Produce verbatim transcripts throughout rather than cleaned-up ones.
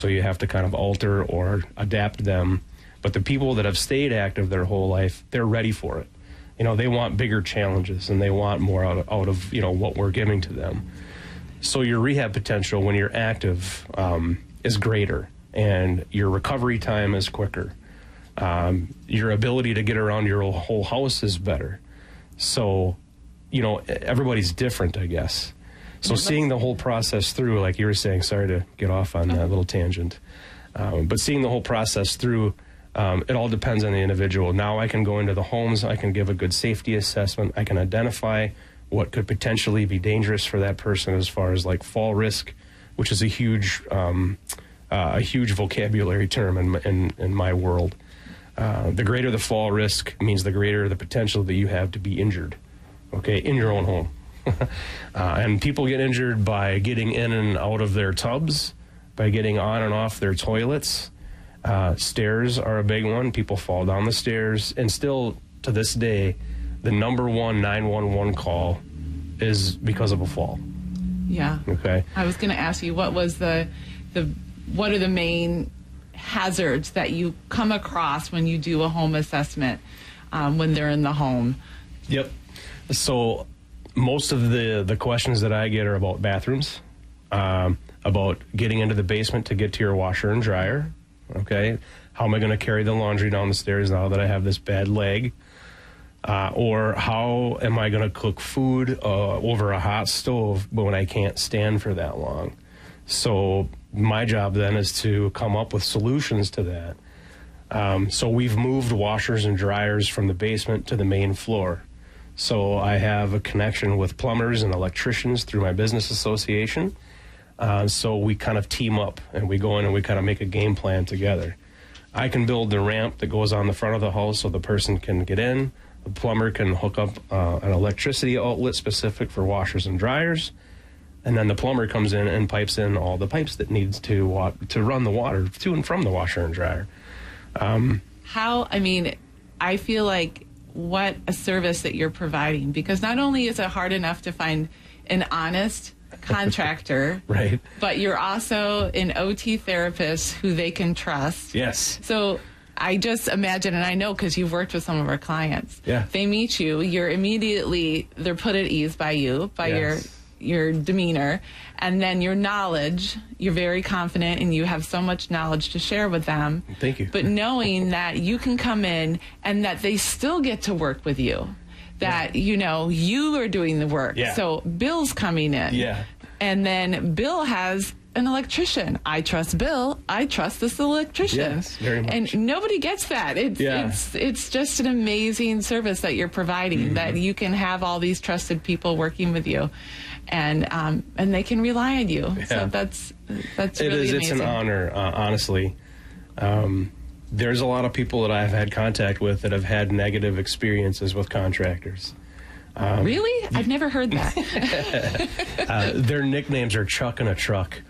So you have to kind of alter or adapt them. But the people that have stayed active their whole life, they're ready for it. You know, they want bigger challenges and they want more out of, out of you know, what we're giving to them. So your rehab potential when you're active um, is greater, and your recovery time is quicker. Um, your ability to get around your whole house is better. So, you know, everybody's different, I guess. So seeing the whole process through, like you were saying, sorry to get off on that little tangent, um, but seeing the whole process through, um, it all depends on the individual. Now I can go into the homes, I can give a good safety assessment, I can identify what could potentially be dangerous for that person as far as like fall risk, which is a huge, um, uh, a huge vocabulary term in, in, in my world. Uh, the greater the fall risk means the greater the potential that you have to be injured, okay, in your own home. uh, and people get injured by getting in and out of their tubs, by getting on and off their toilets. Uh, stairs are a big one. People fall down the stairs. And still, to this day, the number one nine one one call is because of a fall. Yeah. Okay. I was going to ask you, what was the, the, what are the main hazards that you come across when you do a home assessment um, when they're in the home? Yep. So most of the, the questions that I get are about bathrooms, um, about getting into the basement to get to your washer and dryer. Okay. How am I going to carry the laundry down the stairs now that I have this bad leg? Uh, or how am I going to cook food uh, over a hot stove when I can't stand for that long? So my job then is to come up with solutions to that. Um, so we've moved washers and dryers from the basement to the main floor. So I have a connection with plumbers and electricians through my business association. Uh, so we kind of team up and we go in and we kind of make a game plan together. I can build the ramp that goes on the front of the house so the person can get in. The plumber can hook up uh, an electricity outlet specific for washers and dryers. And then the plumber comes in and pipes in all the pipes that needs to wa- to run the water to and from the washer and dryer. Um, How, I mean, I feel like what a service that you're providing, because not only is it hard enough to find an honest contractor, right, but you're also an O T therapist who they can trust. Yes. So I just imagine, and I know because you've worked with some of our clients, yeah. they meet you, you're immediately, they're put at ease by you, by yes. your your demeanor, and then your knowledge, you're very confident and you have so much knowledge to share with them. Thank you. But knowing that you can come in and that they still get to work with you, that, yeah. you know, you are doing the work. Yeah. So Bill's coming in. Yeah. And then Bill has an electrician. I trust Bill. I trust this electrician. Yes, very much. And nobody gets that. It's yeah. it's it's just an amazing service that you're providing, mm-hmm. that you can have all these trusted people working with you, and um, and they can rely on you. Yeah. So that's that's it really is. amazing. It's an honor, uh, honestly. Um, there's a lot of people that I've had contact with that have had negative experiences with contractors. Um, really? I've never heard that. uh, their nicknames are Chuck and a Truck.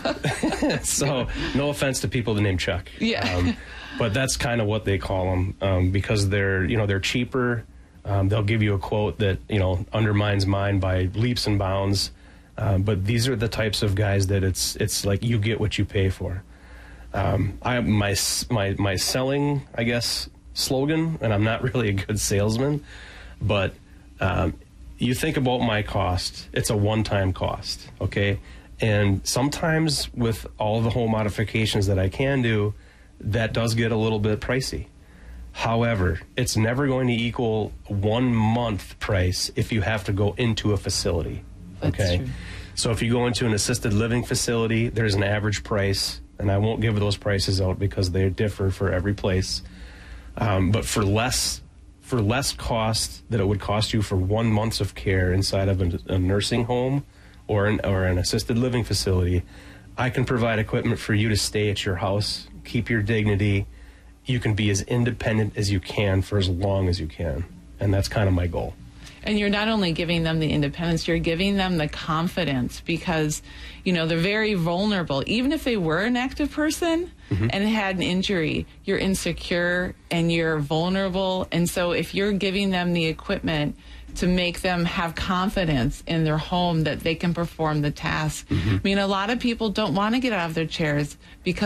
So, no offense to people that name Chuck. Yeah. Um, but that's kind of what they call them um, because they're, you know, they're cheaper. Um, they'll give you a quote that, you know, undermines mine by leaps and bounds. Um, but these are the types of guys that it's it's like you get what you pay for. Um, I my my my selling, I guess, slogan, and I'm not really a good salesman, but Um, you think about my cost, it's a one-time cost, okay? And sometimes with all the home modifications that I can do, that does get a little bit pricey. However, it's never going to equal one month price if you have to go into a facility, okay? That's true. So if you go into an assisted living facility, there's an average price, and I won't give those prices out because they differ for every place. Um, but for less for less cost that it would cost you for one month of care inside of a, a nursing home or an, or an assisted living facility, I can provide equipment for you to stay at your house, keep your dignity. You can be as independent as you can for as long as you can. And that's kind of my goal. And you're not only giving them the independence, you're giving them the confidence because, you know, they're very vulnerable. Even if they were an active person mm-hmm. and had an injury, you're insecure and you're vulnerable. And so if you're giving them the equipment to make them have confidence in their home that they can perform the task. Mm-hmm. I mean, a lot of people don't want to get out of their chairs because